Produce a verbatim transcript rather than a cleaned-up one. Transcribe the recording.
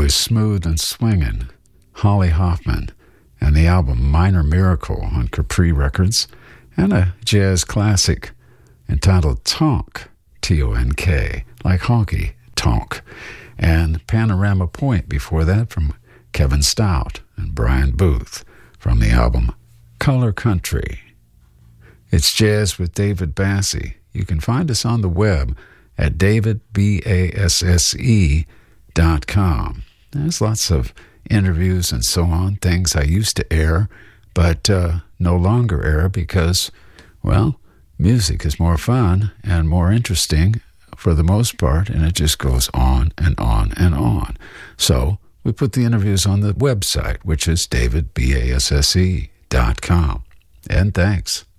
was Smooth and Swingin', Holly Hoffman, and the album Minor Miracle on Capri Records, and a jazz classic entitled Tonk, T O N K, like honky tonk, and Panorama Point before that from Kevin Stout and Brian Booth from the album Color Country. It's Jazz with David Basse. You can find us on the web at david basse dot com. There's lots of interviews and so on, things I used to air, but uh, no longer air because, well, music is more fun and more interesting for the most part, and it just goes on and on and on. So we put the interviews on the website, which is david basse dot com. And thanks.